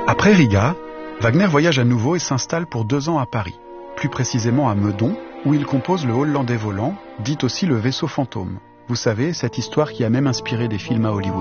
Après Riga, Wagner voyage à nouveau et s'installe pour 2 ans à Paris, plus précisément à Meudon, où il compose le Hollandais volant, dit aussi le vaisseau fantôme. Vous savez, cette histoire qui a même inspiré des films à Hollywood.